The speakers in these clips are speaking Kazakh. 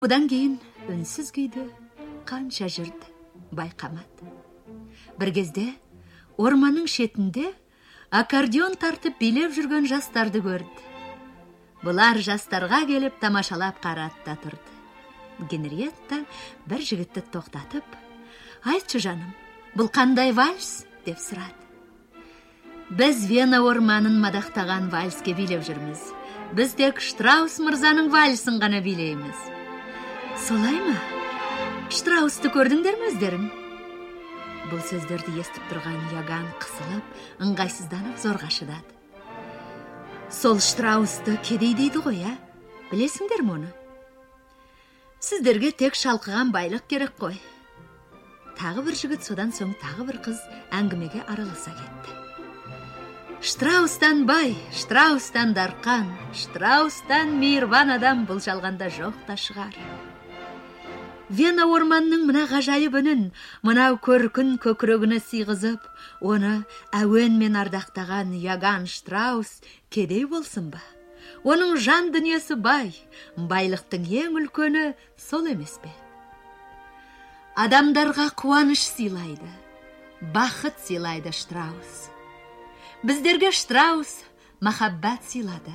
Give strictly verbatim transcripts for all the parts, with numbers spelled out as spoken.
Одан кейін үнсіз күйді қанша жүрді байқамады. Бір кезде орманның шетінде аккордеон тартып билеп жүрген жастарды көрді. Бұлар жастарға келіп тамашалап қарады да тұрды. Генриетта бір жігітті тоқтатып, «Айтшы жаным, бұл қандай вальс?» деп сұрады. «Біз Вена орманын мадақтаған вальске билеп жүрміз. Біз тек Штраус мырзаның вальсын ғана билейміз». «Солай ма? Штраусты көрдіңдер ме өздерің?» Бұл сөздерді естіп тұрған Яган қысылып, ыңғайсызданып зорға шыдады. «Сол Штраусты кедей дейді ғой, ә? Білесіңдер ме оны? Сіздерге тек шалқыған байлық керек қой». Тағы бір жігіт, содан соң тағы бір қыз әңгімеге араласа кетті. «Штраустан бай, Штраустан дарқан, Штраустан мейірбан адам бұл жалғанда жоқ та шығар». Вена орманның мына ғажайып үнін, мынау көркін көкірегіне сыйғызып, оны әуенмен ардақтаған Яган Штраус кедей болсын ба? Оның жан дүниесі бай, байлықтың ең үлкені сол емес пе? Адамдарға қуаныш сыйлайды, бақыт сыйлайды Штраус. Біздерге Штраус махаббат сыйлады.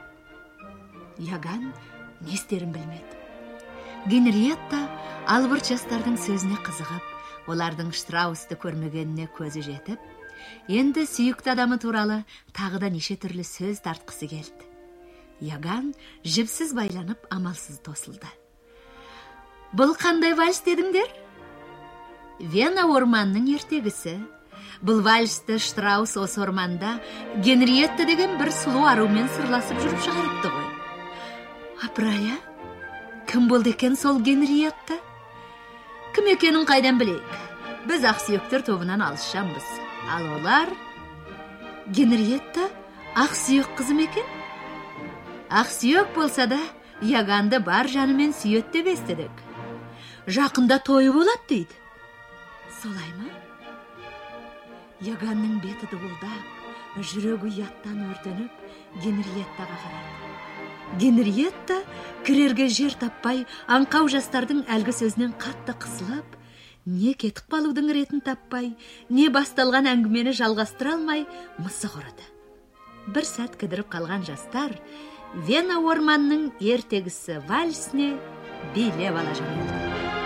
Яган не істерін білмеді. Генриетта албырт жастардың сөзіне қызығып, олардың Штраусты көрмегеніне көзі жетіп, енді сүйікті адамы туралы тағы да неше түрлі сөз тартқысы келді. Яган жіпсіз байланып амалсыз тосылды. «Бұл қандай вальс дедіңдер?» «Вена орманның ертегісі. Бұл вальсті Штраус осы орманда Генриетта деген бір сұлу арумен сырласып жүріп шығарыпты ғой». «Апырай-а? Кім болды екен сол Генриетта?» «Кім екенін қайдан білейік? Біз ақсүйектер тобынан алысшанбыз. Ал олар...» «Генриетта ақсүйек қызым екен?» «Ақсүйек болса да, Яганды бар жанымен сүйет деп естідік. Жақында тойы болады дейді». «Солай ма?» Яганның беті дуылдап, жүрегі ұяттан өртеніп, Генриеттаға қарады. Генриетта кірерге жер таппай, аңқау жастардың әлгі сөзінен қатты қысылып, не кетіп қалудың ретін таппай, не басталған әңгімені жалғастыра алмай, мысық ұрды. Бір сәт кідіріп қалған жастар Вена орманның ертегісі вальсіне билеп ала жөнелді.